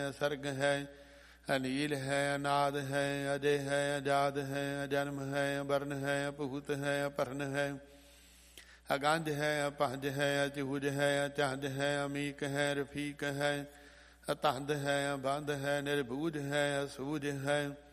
असर्ग है, अनील है, अनाद है, अजय है, अजाद है, अजन्म है, अवर्ण है, अपूत है, अपर्ण है, अगंज है, अपहज है, अचूज है, अचहज है, अमीक है, रफीक है, अतंद है, अबंध है, निर्बूज है, असूज है,